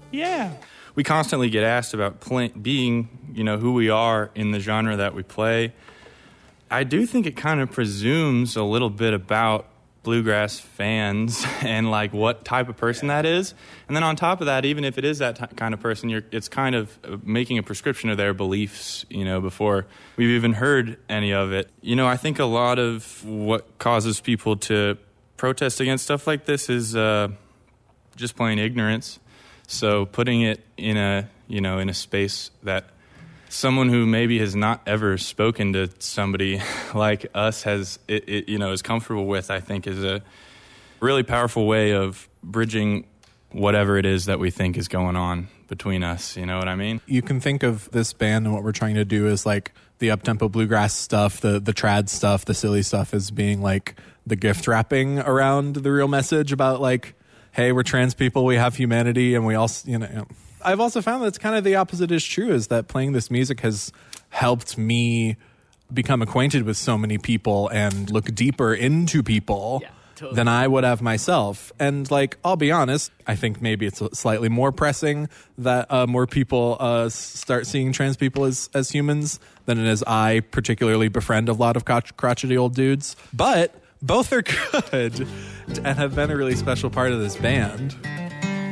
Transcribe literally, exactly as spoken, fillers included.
Yeah. We constantly get asked about play, being, you know, who we are in the genre that we play. I do think it kind of presumes a little bit about bluegrass fans and like what type of person that is. And then on top of that, even if it is that t- kind of person, you're, it's kind of making a prescription of their beliefs, you know, before we've even heard any of it. You know, I think a lot of what causes people to protest against stuff like this is uh, just plain ignorance. So putting it in a, you know, in a space that someone who maybe has not ever spoken to somebody like us has, it, it, you know, is comfortable with, I think is a really powerful way of bridging whatever it is that we think is going on between us. You know what I mean? You can think of this band and what we're trying to do is like the up-tempo bluegrass stuff, the, the trad stuff, the silly stuff as being like the gift wrapping around the real message about like, hey, we're trans people, we have humanity, and we also, you know... I've also found that it's kind of the opposite is true, is that playing this music has helped me become acquainted with so many people and look deeper into people yeah, totally. than I would have myself. And, like, I'll be honest, I think maybe it's slightly more pressing that uh, more people uh, start seeing trans people as, as humans than it is I particularly befriend a lot of crotch- crotchety old dudes. But both are good and have been a really special part of this band.